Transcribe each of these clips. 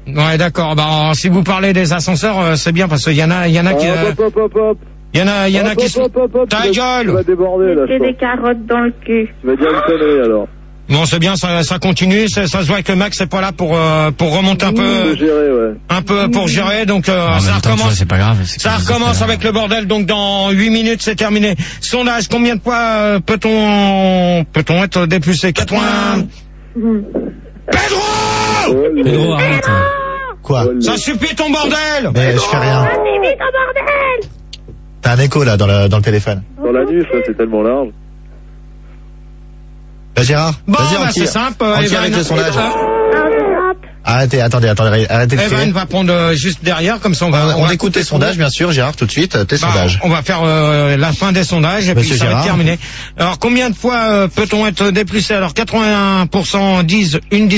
Ouais, d'accord. Bah, si vous parlez des ascenseurs, c'est bien parce qu'il y en a qui. Hop. Il y en a qui sont. Ta gueule! Tu vas déborder, là. Mettez des carottes dans le cul. Tu vas dire une connerie, alors. Bon, c'est bien, ça continue. Ça se voit que Max c'est pas là pour remonter un peu. Pour gérer, ouais. Un peu pour gérer. Donc, Non, ça recommence. c'est pas grave. Ça recommence avec le bordel. Donc, dans 8 minutes, c'est terminé. Sondage. Combien de fois peut-on être dépucé? 80. Pedro, arrête. Quoi? Ça suffit ton bordel! Mais je fais rien. T'as un écho là dans le téléphone. Dans la nuit, ça, c'est tellement large. Bah Gérard, Bon, vas-y, bah, c'est simple. on tire avec le sondage. Arrêtez, attendez, arrêtez de Evan crier. va prendre juste derrière, comme ça on va... On écoute tes sondages, bien sûr, Gérard, tout de suite, tes sondages. On va faire la fin des sondages et Monsieur puis ça va Gérard. être terminé. Alors combien de fois peut-on être déplacé? Alors 81% disent une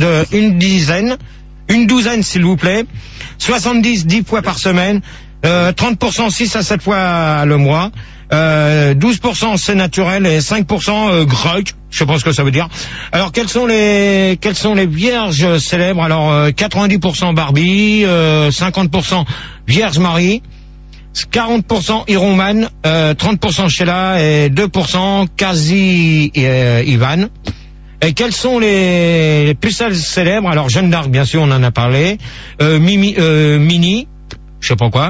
douzaine s'il vous plaît. 70 10 fois par semaine. 30% 6 à 7 fois le mois. 12% c'est naturel et 5% grec, je sais pas ce que ça veut dire. Alors quelles sont les vierges célèbres? Alors 90% Barbie, 50% Vierge Marie, 40% Iron Man, 30% Sheila et 2% Kazi Ivan. Et quelles sont les pucelles célèbres? Alors Jeanne d'Arc, bien sûr, on en a parlé. Mini, je sais pas quoi.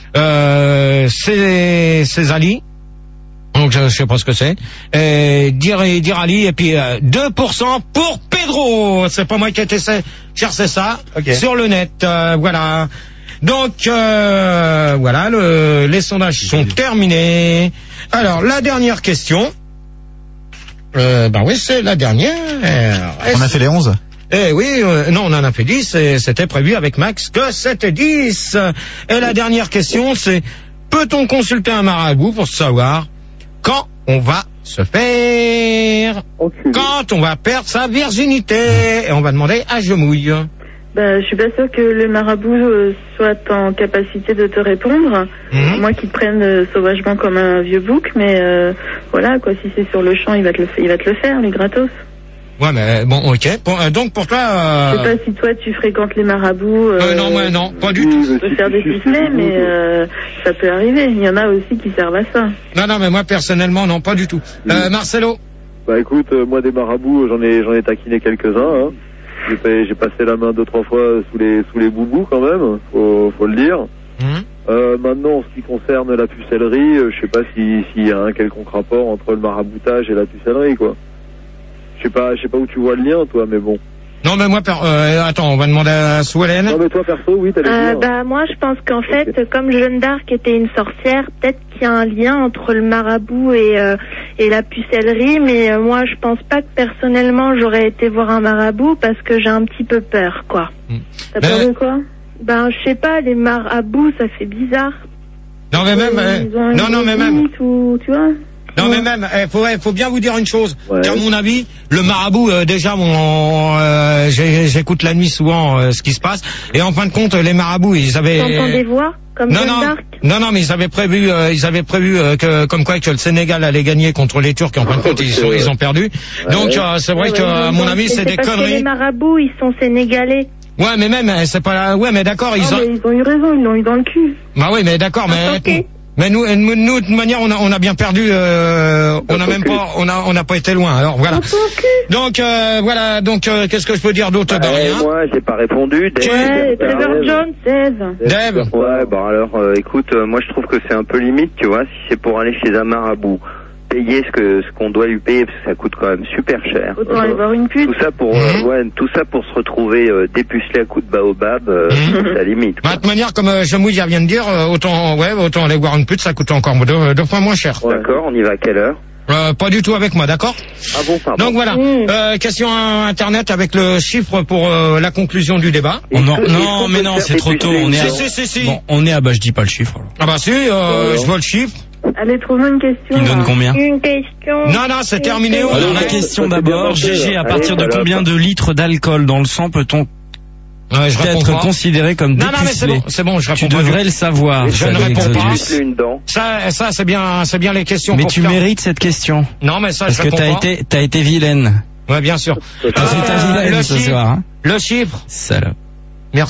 Césali. Donc je sais pas ce que c'est. Dirali et puis 2% pour Pedro. C'est pas moi qui ai été chercher ça sur le net. Voilà. Donc voilà, les sondages sont terminés. Alors la dernière question. Oui, c'est la dernière. On a fait les 11? Eh oui, non, on en a fait 10 et c'était prévu avec Max que c'était 10. Et la dernière question, c'est peut-on consulter un marabout pour savoir quand on va se faire, quand on va perdre sa virginité? Et on va demander à Gemouille. Je suis pas sûre que le marabout soit en capacité de te répondre. Moi qui te prenne sauvagement comme un vieux bouc, mais voilà quoi, si c'est sur le champ, il va te le faire, les gratos. Ouais, mais bon, ok. Donc pour toi... Je sais pas si toi tu fréquentes les marabouts. Non, moi non, pas du tout. Tu peux faire des sifflets, mais ça peut arriver. Il y en a aussi qui servent à ça. Non, mais moi personnellement, non, pas du tout. Marcelo? Bah écoute, moi des marabouts, j'en ai taquiné quelques-uns. Hein. J'ai passé la main 2-3 fois sous les boubous quand même, faut le dire. Maintenant, en ce qui concerne la pucellerie, je sais pas s'il y a un quelconque rapport entre le maraboutage et la pucellerie, quoi. Je sais pas où tu vois le lien, toi, mais bon. Non, mais moi, attends, on va demander à Souhélène. Non, mais toi, perso, oui, t'allais dire. Moi, je pense qu'en fait, comme Jeanne d'Arc était une sorcière, peut-être qu'il y a un lien entre le marabout et la pucellerie, mais moi, je pense pas que personnellement, j'aurais été voir un marabout parce que j'ai un petit peu peur, quoi. T'as peur de quoi? Je sais pas, les marabouts, ça fait bizarre. Non, mais même, tu vois? Non, mais même, faut bien vous dire une chose. À mon avis, le marabout, déjà, j'écoute la nuit souvent ce qui se passe. Et en fin de compte, les marabouts, ils avaient... T'entends des voix comme Jeanne d'Arc? Non, mais ils avaient prévu que, comme quoi, que le Sénégal allait gagner contre les Turcs. Et en fin de compte, ils ont perdu. Donc, c'est vrai que, à mon avis, c'est des parce conneries. Que les marabouts, ils sont sénégalais. Ouais, mais même, c'est pas... Ouais, mais d'accord, ils ont eu raison, ils l'ont eu dans le cul. Bah oui, mais d'accord, mais nous, de toute manière, on a bien perdu. On n'a pas été loin. Alors voilà. Donc voilà. Donc qu'est-ce que je peux dire d'autre? Rien. Moi, j'ai pas répondu. Trevor Jones, Dave. Ouais, alors, écoute, moi je trouve que c'est un peu limite, tu vois, si c'est pour aller chez un marabout. Payer ce qu'on doit lui payer parce que ça coûte quand même super cher. Autant aller voir une pute. Tout ça pour se retrouver dépucelé à coups de baobab, c'est la limite. De toute manière, comme Jamouille vient de dire, autant aller voir une pute, ça coûte encore deux fois moins cher. D'accord, on y va à quelle heure? Pas du tout avec moi, d'accord? Ah bon, pardon. Donc voilà, question internet avec le chiffre pour la conclusion du débat. Non, mais non, c'est trop tôt. On est si. Bon, je dis pas le chiffre. Alors. Ah bah si, je vois le chiffre. Allez, trouve-moi une question. Tu me donnes combien? Une question. Non, c'est terminé. Alors la question d'abord, GG, à partir de combien de litres d'alcool dans le sang peut-on être considéré comme dépucelé? Non, c'est bon, je réponds. Tu devrais le savoir. Je ne réponds pas. Une dent. Ça, c'est bien les questions. Mais tu mérites cette question. Non, mais ça, parce je réponds pas. Parce que t'as été vilaine. Ouais, bien sûr. C'est ta vilaine ce soir. Le chiffre. Salope.